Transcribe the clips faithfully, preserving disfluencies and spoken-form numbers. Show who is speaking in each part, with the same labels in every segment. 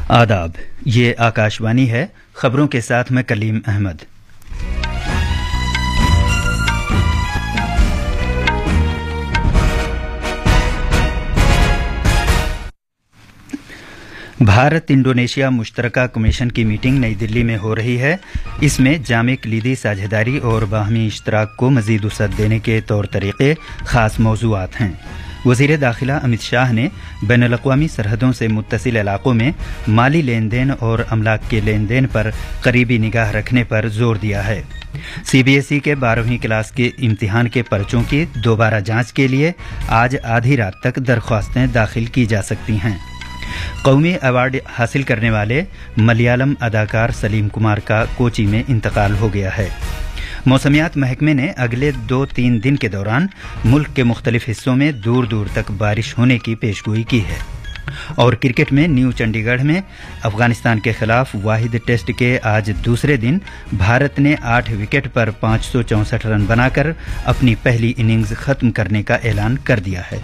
Speaker 1: आदाब, ये आकाशवाणी है। खबरों के साथ मैं कलीम अहमद। भारत इंडोनेशिया मुश्तरका कमीशन की मीटिंग नई दिल्ली में हो रही है। इसमें जामे कलीदी साझेदारी और बाहमी इश्तराक को मजीद वसअत देने के तौर तरीके खास मौज़ूआत हैं। वज़ीर दाखिला अमित शाह ने बैनुल-अक़वामी सरहदों से मुत्तसिल इलाक़ों में माली लेन देन और अमलाक के लेन देन पर करीबी निगाह रखने पर जोर दिया है। सी बी एस ई के बारहवीं क्लास के इम्तिहान के पर्चों की दोबारा जांच के लिए आज आधी रात तक दरख्वास्तें दाखिल की जा सकती हैं। कौमी अवार्ड हासिल करने वाले मलयालम अदाकार सलीम कुमार का कोची में इंतकाल हो गया है। मौसमियात महकमे ने अगले दो तीन दिन के दौरान मुल्क के मुख्तलिफ हिस्सों में दूर दूर तक बारिश होने की पेशगोई की है। और क्रिकेट में न्यू चंडीगढ़ में अफगानिस्तान के खिलाफ वाहिद टेस्ट के आज दूसरे दिन भारत ने आठ विकेट पर पाँच सौ चौंसठ रन बनाकर अपनी पहली इनिंग्स खत्म करने का ऐलान कर दिया है।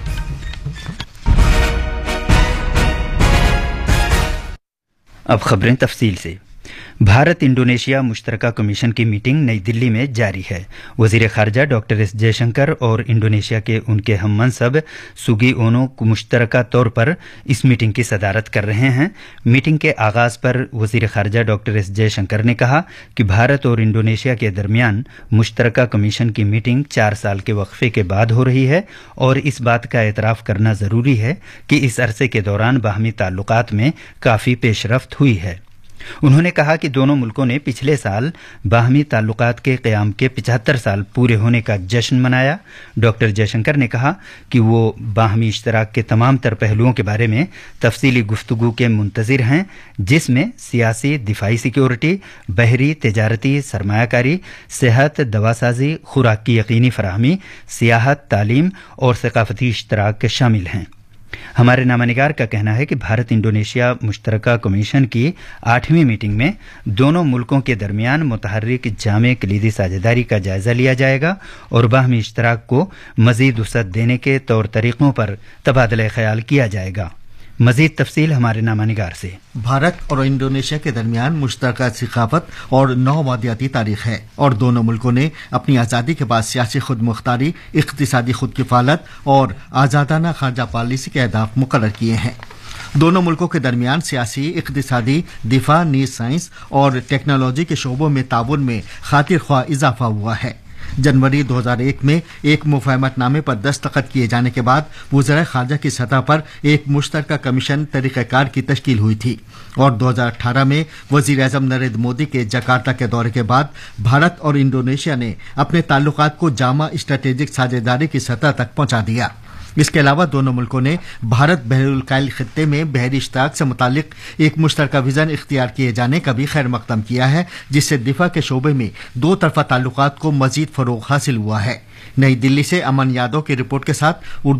Speaker 1: अब खबरें तफसील से। भारत इंडोनेशिया मुश्तरका कमीशन की मीटिंग नई दिल्ली में जारी है। वज़ीर ख़ारजा डॉक्टर एस जयशंकर और इंडोनेशिया के उनके हम मनसब सुगी ओनो मुश्तरका तौर पर इस मीटिंग की सदारत कर रहे हैं। मीटिंग के आगाज़ पर वज़ीर ख़ारजा डॉक्टर एस जयशंकर ने कहा कि भारत और इंडोनेशिया के दरमियान मुश्तरका कमीशन की मीटिंग चार साल के वक्फे के बाद हो रही है और इस बात का एतराफ़ करना ज़रूरी है कि इस अरसे के दौरान बाहमी ताल्लुकात में काफ़ी पेशरफ्त हुई है। उन्होंने कहा कि दोनों मुल्कों ने पिछले साल बाहमी ताल्लुकात के क़याम के पचहत्तर साल पूरे होने का जश्न मनाया। डॉक्टर जयशंकर ने कहा कि वो बाहमी इश्तराक के तमाम तर पहलुओं के बारे में तफसीली गुफ्तगू के मुंतज़िर हैं, जिसमें सियासी, दिफाई सिक्योरिटी, बहरी, तिजारती, सरमायाकारी, सेहत, दवासाजी, खुराक की यकीनी फराहमी, सियाहत, तालीम और सकाफती इश्तराक शामिल हैं। हमारे नामानिगार का कहना है कि भारत इंडोनेशिया मुश्तरका कमीशन की आठवीं मीटिंग में दोनों मुल्कों के दरमियान मुतहर्रिक जामे कलीदी साझेदारी का जायजा लिया जाएगा और बाहमी इश्तराक को मजीद वसअत देने के तौर तरीकों पर तबादला ख्याल किया जाएगा। मजीद तफसील हमारे नामानिगार से।
Speaker 2: भारत और इंडोनेशिया के दरमियान मुश्तरका सकाफत और नौ मादियाती तारीख है और दोनों मुल्कों ने अपनी आज़ादी के बाद सियासी खुद मुख्तारी, इख्तिसादी खुद किफालत और आज़ादाना खारजा पॉलिसी के अहदाफ मुकर्रर किए हैं। दोनों मुल्कों के दरमियान सियासी, इख्तिसादी, दिफा, नीज साइंस और टेक्नोलॉजी के शोबों में ताउन में खातिर ख्वाह इजाफा हुआ है। जनवरी दो हज़ार एक में एक मुफाहमतनामे पर दस्तखत किए जाने के बाद वज़ीर ख़ारजा की सतह पर एक मुश्तरका कमीशन तरीक़ाकार की तश्कील हुई थी और दो हज़ार अठारह में वज़ीर आज़म नरेंद्र मोदी के जकार्ता के दौरे के बाद भारत और इंडोनेशिया ने अपने ताल्लुकात को जामा स्ट्रेटेजिक साझेदारी की सतह तक पहुंचा दिया। इसके अलावा दोनों मुल्कों ने भारत बहरुल खित्ते में बहरी इश्तराक से मुतालिक एक मुश्तरका विजन इख्तियार किए जाने का भी खैर मकदम किया है, जिससे दिफा के शोबे में दो तरफा ताल्लुकात को मजीद फरोग हासिल हुआ है। नई दिल्ली से अमन यादव की रिपोर्ट के साथ उर्दू